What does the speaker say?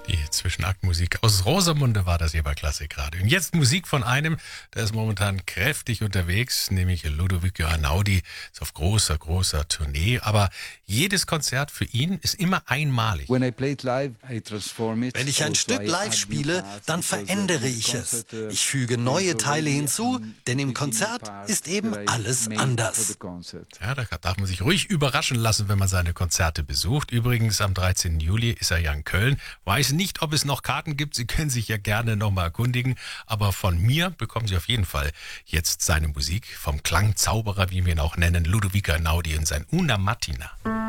Die Zwischenaktmusik aus Rosamunde war das hier bei Klassikradio. Und jetzt Musik von einem, der ist momentan kräftig unterwegs, nämlich Ludovico Einaudi, ist auf großer Tournee. Aber jedes Konzert für ihn ist immer einmalig. Wenn ich ein Also Stück live spiele, dann verändere ich es. Ich füge neue Teile hinzu, denn im Konzert ist eben alles anders. Ja, da darf man sich ruhig überraschen lassen, wenn man seine Konzerte besucht. Übrigens, am 13. Juli ist er ja in Köln. Weiß nicht, ob es noch Karten gibt. Sie können sich ja gerne nochmal erkundigen. Aber von mir bekommen Sie auf jeden Fall jetzt seine Musik vom Klangzauberer, wie wir ihn auch nennen, Ludovico Einaudi in sein Una Mattina.